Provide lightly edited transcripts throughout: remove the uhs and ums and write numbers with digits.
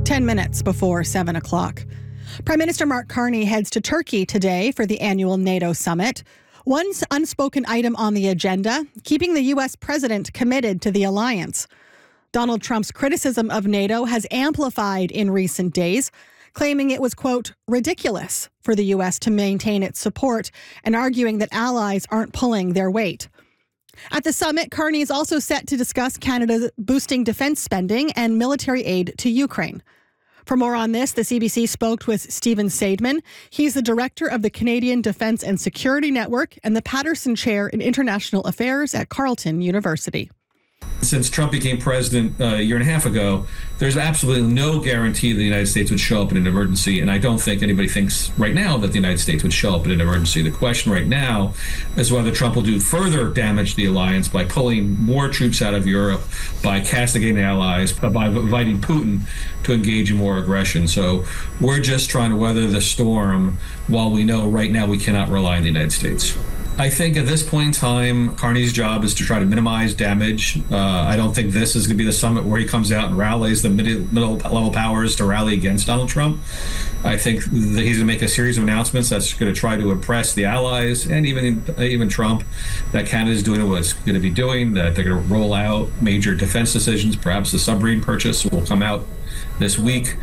10 minutes before 7 o'clock. Prime Minister Mark Carney heads to Turkey today for the annual NATO summit. One unspoken item on the agenda, keeping the U.S. president committed to the alliance. Donald Trump's criticism of NATO has amplified in recent days, claiming it was, quote, ridiculous for the U.S. to maintain its support and arguing that allies aren't pulling their weight. At the summit, Carney is also set to discuss Canada's boosting defense spending and military aid to Ukraine. For more on this, the CBC spoke with Stephen Saidman. He's the director of the Canadian Defense and Security Network and the Patterson Chair in International Affairs at Carleton University. Since Trump became president a year and a half ago, there's absolutely no guarantee the United States would show up in an emergency. And I don't think anybody thinks right now that the United States would show up in an emergency. The question right now is whether Trump will do further damage to the alliance by pulling more troops out of Europe, by castigating allies, by inviting Putin to engage in more aggression. So we're just trying to weather the storm while we know right now we cannot rely on the United States. I think at this point in time, Carney's job is to try to minimize damage. I don't think this is going to be the summit where he comes out and rallies the middle-level powers to rally against Donald Trump. I think that he's going to make a series of announcements that's going to try to impress the allies and even Trump that Canada is doing what it's going to be doing, that they're going to roll out major defense decisions. Perhaps the submarine purchase will come out this week.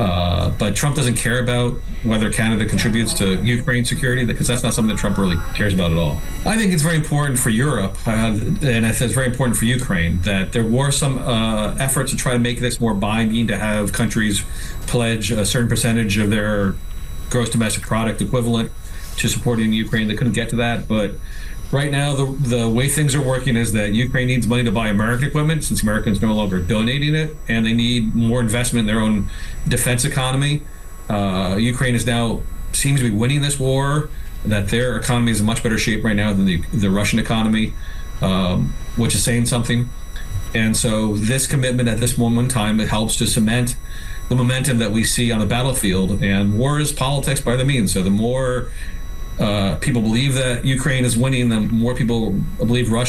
But Trump doesn't care about whether Canada contributes to Ukraine security, because that's not something that Trump really cares about at all. I think it's very important for Europe, and it's very important for Ukraine, that there were some efforts to try to make this more binding, to have countries pledge a certain percentage of their gross domestic product equivalent to supporting Ukraine. They couldn't get to that, but right now, the way things are working is that Ukraine needs money to buy American equipment, since Americans no longer donating it, and they need more investment in their own defense economy. Ukraine seems to be winning this war, that their economy is in much better shape right now than the Russian economy, which is saying something. And so this commitment at this moment in time, it helps to cement the momentum that we see on the battlefield. And war is politics by the means. So the more people believe that Ukraine is winning, the more people believe Russia